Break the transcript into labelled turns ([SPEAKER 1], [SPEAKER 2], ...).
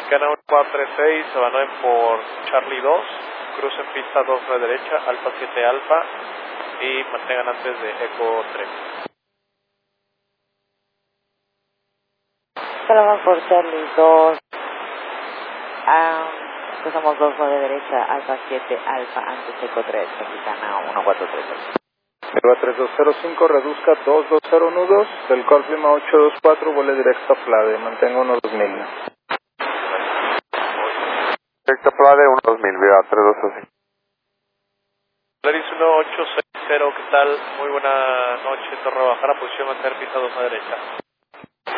[SPEAKER 1] Mexicana 1436, abandonen por Charlie 2, crucen pista 2 a la derecha, Alfa 7 Alfa, y mantengan antes de Eco 3.
[SPEAKER 2] Salva por Charlie 2, cruzamos 2 a la derecha, Alfa 7 Alfa, antes Eco 3, Mexicana 1436.
[SPEAKER 3] Eleva 3205, reduzca 220 nudos, del Golf Lima 824, vuele directo a Flade, mantenga unos 2000.
[SPEAKER 4] Directo a Flade, 2000, vía 3205.
[SPEAKER 1] Polaris 1860, ¿qué tal? Muy buena noche, Torre Bajara, posición mantener pista 2 a la derecha.